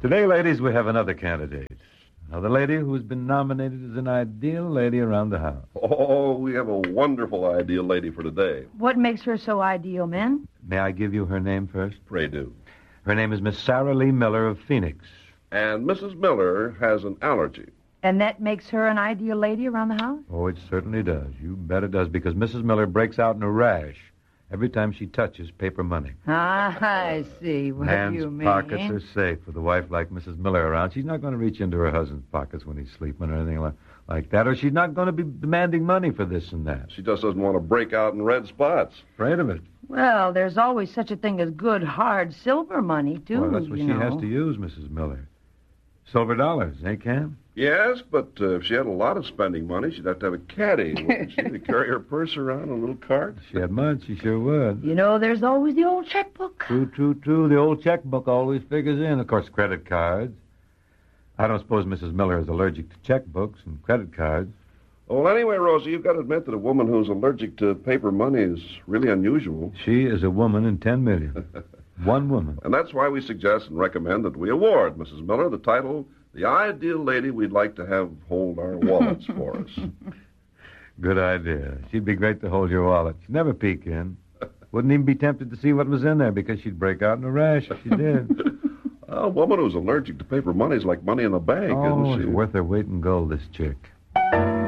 Today, ladies, we have another candidate. Another lady who's been nominated as an ideal lady around the house. Oh, we have a wonderful ideal lady for today. What makes her so ideal, men? May I give you her name first? Pray do. Her name is Miss Sarah Lee Miller of Phoenix. And Mrs. Miller has an allergy. And that makes her an ideal lady around the house? Oh, it certainly does. You bet it does, because Mrs. Miller breaks out in a rash every time she touches paper money. Ah, I see what Man's you mean. pockets are safe with a wife like Mrs. Miller around. She's not going to reach into her husband's pockets when he's sleeping or anything like that, or she's not going to be demanding money for this and that. She just doesn't want to break out in red spots. Afraid of it. Well, there's always such a thing as good, hard silver money, too. Well, that's what she has to use, Mrs. Miller. Silver dollars, eh, Cam? Yes, but if she had a lot of spending money, she'd have to have a caddy, wouldn't she, to carry her purse around in a little cart? If she had money, she sure would. You know, there's always the old checkbook. True. The old checkbook always figures in. Of course, credit cards. I don't suppose Mrs. Miller is allergic to checkbooks and credit cards. Well, anyway, Rosie, you've got to admit that a woman who's allergic to paper money is really unusual. She is a woman in 10 million. One woman. And that's why we suggest and recommend that we award Mrs. Miller the title, the ideal lady we'd like to have hold our wallets for us. Good idea. She'd be great to hold your wallet. She'd never peek in. Wouldn't even be tempted to see what was in there because she'd break out in a rash if she did. A woman who's allergic to paper money is like money in the bank, isn't she? It's worth her weight in gold, this chick.